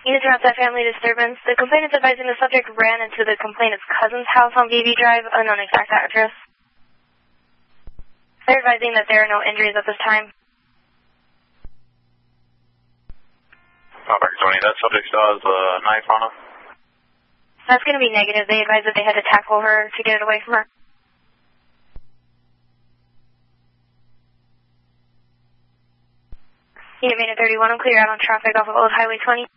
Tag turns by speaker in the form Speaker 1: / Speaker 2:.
Speaker 1: Units around that family disturbance. The complainant is advising the subject ran into the complainant's cousin's house on BB Drive, unknown exact address. They're advising that there are no injuries at this time.
Speaker 2: Back 20, that subject still has a knife on him?
Speaker 1: That's going to be negative. They advised that they had to tackle her to get it away from her. Unit Main at 31, I'm clear out on traffic off of Old Highway 20.